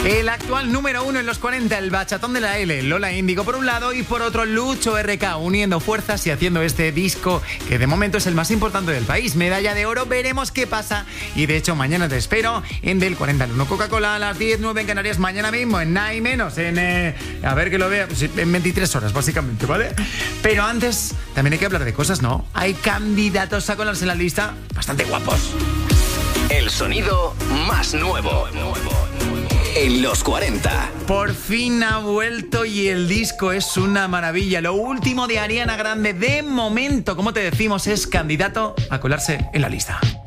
El actual número 1 en los 40, el bachatón de la L, Lola Índigo por un lado y por otro Lucho RK, uniendo fuerzas y haciendo este disco que de momento es el más importante del país. Medalla de oro, veremos qué pasa. Y de hecho mañana te espero en Del 40 al 1 Coca-Cola a las 10:09 en Canarias, mañana mismo en nada y menos, a ver que lo vea, pues, en 23 horas básicamente, ¿vale? Pero antes también hay que hablar de cosas, ¿no? Hay candidatos a colarse en la lista bastante guapos. El sonido más nuevo en los 40. Por fin ha vuelto y el disco es una maravilla. Lo último de Ariana Grande, de momento, como te decimos, es candidato a colarse en la lista.